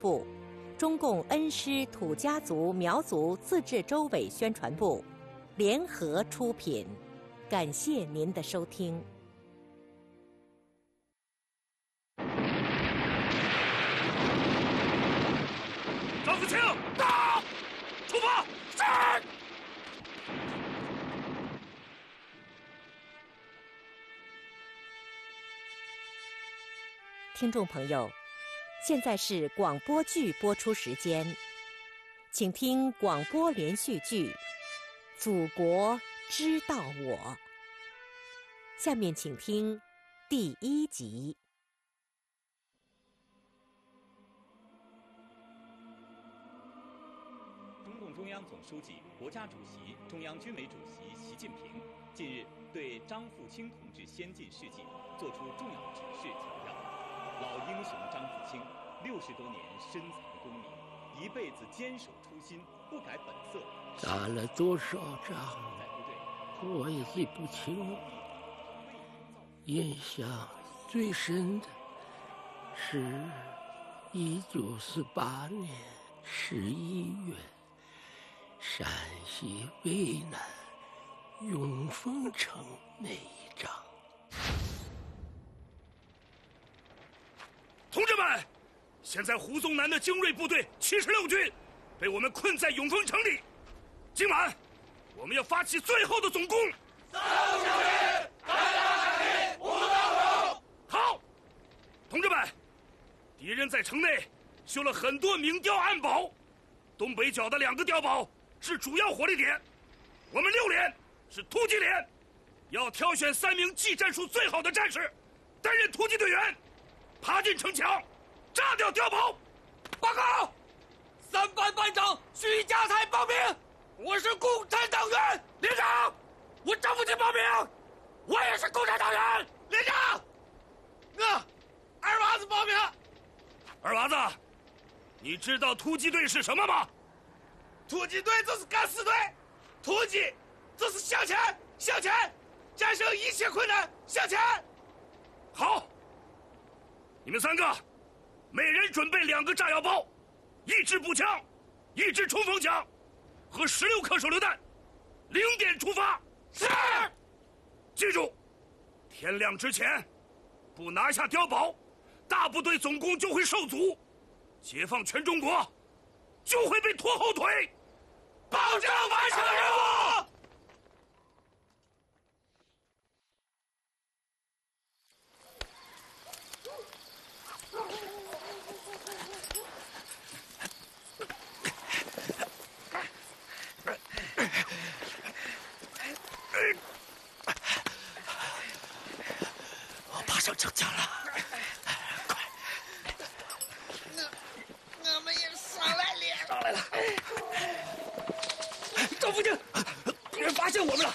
部、中共恩施土家族苗族自治州委宣传部联合出品，感谢您的收听。 张福清，到！出发！是。 听众朋友，现在是广播剧播出时间，请听广播连续剧《祖国知道我》。下面请听第1集。 中共中央总书记、国家主席、中央军委主席习近平近日对张富清同志先进事迹作出重要指示，强调：老英雄张富清60多年深藏功名，一辈子坚守初心，不改本色。 打了多少仗，我也记不清。印象最深的是1948年11月，陕西渭南永丰城那一仗。 同志们，现在胡宗南的精锐部队76军被我们困在永丰城里。今晚我们要发起最后的总攻。好，同志们，敌人在城内修了很多明碉暗堡，东北角的2个碉堡是主要火力点。我们6连是突击连，要挑选3名技战术最好的战士担任突击队员，爬进城墙，炸掉碉堡。报告，3班班长徐家才报名，我是共产党员。连长，我张富清报名，我也是共产党员。连长，我二娃子报名。二娃子，你知道突击队是什么吗？突击队就是敢死队，突击就是向前，向前，战胜一切困难，向前。好，你们3个，每人准备2个炸药包，1支步枪，1支冲锋枪，和16颗手榴弹，0点出发。是。记住，天亮之前不拿下碉堡，大部队总攻就会受阻，解放全中国就会被拖后腿，保证完成任务。 我爬上城墙了，快！ 我们也上来了。 上来了。张福清，敌人发现我们了。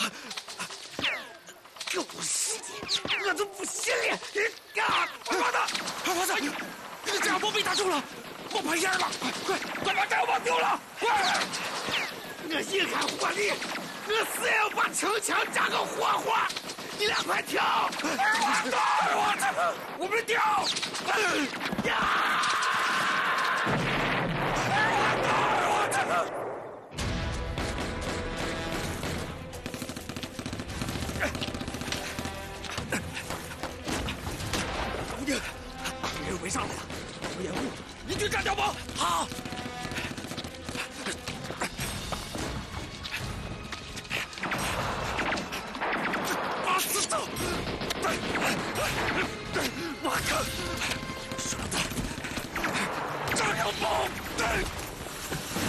狗屎！我都不信了！二娃子，这个炸药包被打中了，冒白烟了！快把炸药包丢了！快！我一看火力，我死也要把城墙炸个活活！你俩快跳！二娃子，我们跳！张定，敌人围上来了，不掩护，你去炸碉堡。好。我靠！